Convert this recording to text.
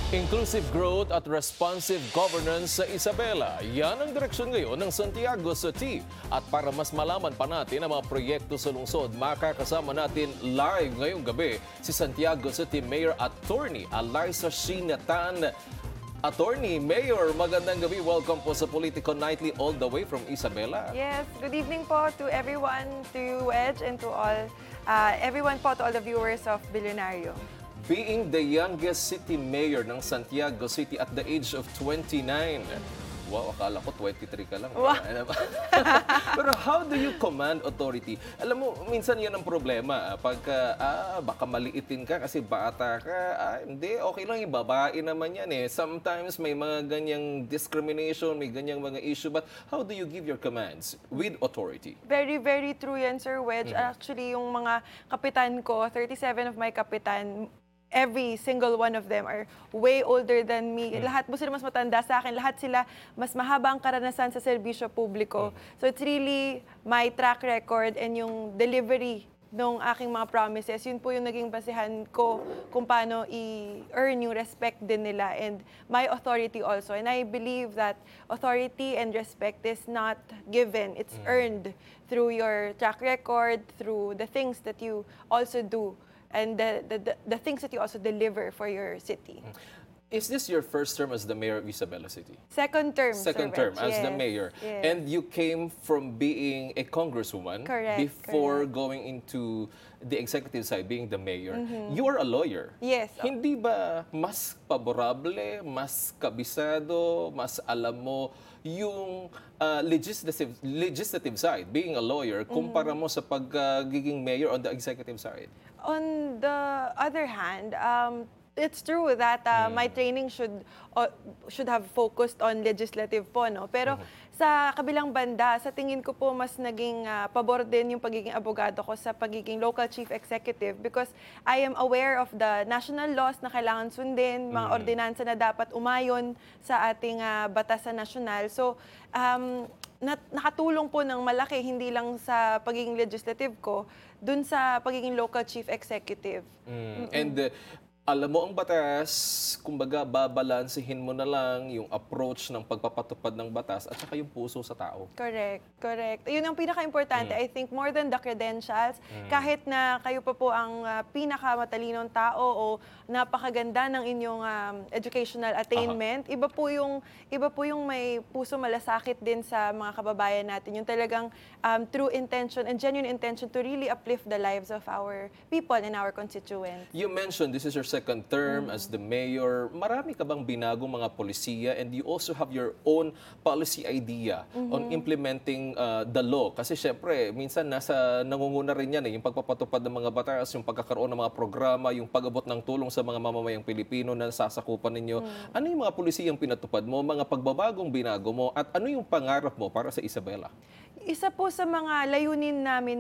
Inclusive growth at responsive governance sa Isabela. Yan ang direksyon ngayon ng Santiago City. At para mas malaman pa natin ang mga proyekto sa lungsod, makakasama natin live ngayong gabi si Santiago City Mayor Attorney Alyssa Shinatan. Attorney, Mayor, magandang gabi. Welcome po sa Politico Nightly all the way from Isabela. Yes, good evening po to everyone, to you, Wedge, and to all, everyone po, to all the viewers of Billionario. Being the youngest city mayor ng Santiago City at the age of 29. Wow, akala ko 23 ka lang. Wow. Pero how do you command authority? Alam mo, minsan yan ang problema. Pagka, baka maliitin ka kasi bata ka. Hindi, okay lang, babae naman yan eh. Sometimes may mga ganyang discrimination, may ganyang mga issue. But how do you give your commands with authority? Very, very true yan, Sir Wedge. Actually, yung mga kapitan ko, 37 of my kapitan, every single one of them are way older than me. Lahat po sila mas matanda sa akin. Lahat sila mas mahaba ang karanasan sa serbisyo publiko. So it's really my track record and yung delivery ng aking mga promises. Yun po yung naging basihan ko kung paano i-earn yung respect din nila and my authority also. And I believe that authority and respect is not given. It's earned through your track record, through the things that you also do, and the things that you also deliver for your city. Is this your first term as the mayor of Isabela City? Second term, Second Sir term Reg. as the Yes, mayor. yes. And you came from being a congresswoman Correct, before correct. going into the executive side, being the mayor. You are a lawyer. Yes. Hindi ba mas paborable, mas kabisado, mas alam mo yung legislative side, being a lawyer, kumpara mo sa pagiging mayor on the executive side? On the other hand, it's true that my training should have focused on legislative po, no? Pero sa kabilang banda, sa tingin ko po mas naging pabor din yung pagiging abogado ko sa pagiging local chief executive because I am aware of the national laws na kailangan sundin, mga ordinansa na dapat umayon sa ating batas sa nasyonal. So, nakatulong po ng malaki, hindi lang sa pagiging legislative ko, dun sa pagiging local chief executive. And alam mo ang batas, kumbaga babalansehin mo na lang yung approach ng pagpapatupad ng batas at saka yung puso sa tao. Correct, correct. Yun ang pinaka-importante. I think more than the credentials, kahit na kayo pa po ang pinakamatalinong tao o napakaganda ng inyong educational attainment, iba po yung may puso malasakit din sa mga kababayan natin. Yung talagang true intention and genuine intention to really uplift the lives of our people and our constituents. You mentioned this is your second term as the mayor. Marami ka bang binagong mga polisiya and you also have your own policy idea on implementing the law? Kasi syempre, minsan nangunguna rin yan yung pagpapatupad ng mga batas, yung pagkakaroon ng mga programa, yung pag-abot ng tulong sa mga mamamayang Pilipino na sasakupan ninyo. Ano yung mga polisiyang pinatupad mo, mga pagbabagong binago mo at ano yung pangarap mo para sa Isabela? Isa po sa mga layunin namin